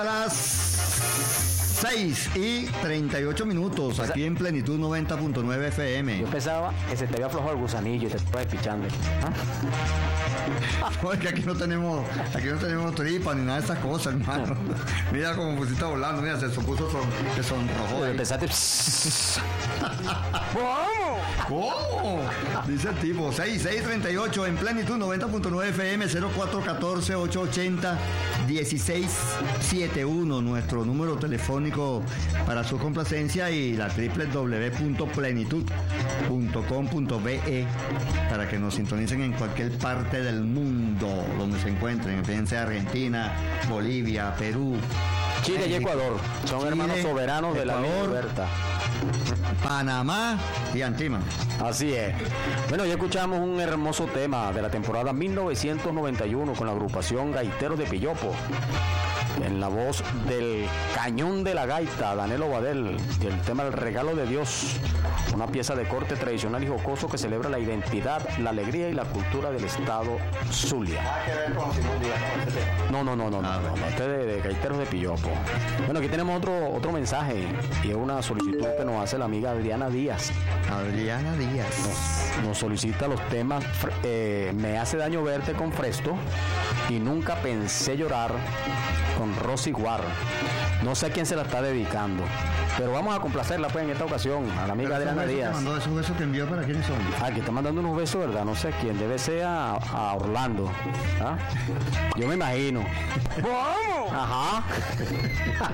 A las 6:38 aquí en Plenitud 90.9 FM. Yo pensaba que se te había aflojado el gusanillo y te estaba despichando. Porque aquí no tenemos tripa ni nada de esas cosas, hermano. Mira cómo pusiste volando, mira, se sonrojó. Empezaste. ¿Cómo? Dice el tipo, 6:38 en Plenitud 90.9 FM, 0414-880-1671, nuestro número telefónico para su complacencia, y la www.plenitud.com.be para que nos sintonicen en cualquier parte del mundo donde se encuentren, fíjense, Argentina, Bolivia, Perú, Chile y Ecuador son Chile, hermanos soberanos de la Ecuador, libertad. Panamá y Antigua. Así es. Bueno, ya escuchamos un hermoso tema de la temporada 1991 con la agrupación Gaiteros de Pillopo, en la voz del cañón de la gaita, Danilo Badel, y el tema El Regalo de Dios, una pieza de corte tradicional y jocoso que celebra la identidad, la alegría y la cultura del estado Zulia. No, este de Gaiteros de Pillopo. Bueno, aquí tenemos otro mensaje, y es una solicitud que nos hace la amiga Adriana Díaz. Adriana Díaz nos solicita los temas Me hace daño verte con Fresto y Nunca pensé llorar con Rosy Guar. No sé a quién se la está dedicando, pero vamos a complacerla pues en esta ocasión a la amiga Adriana Díaz. ¿Mandó esos besos que envió para quiénes son? Que está mandando unos besos, ¿verdad? No sé a quién, debe ser a Orlando. Yo me imagino. ¡Vamos! Ajá.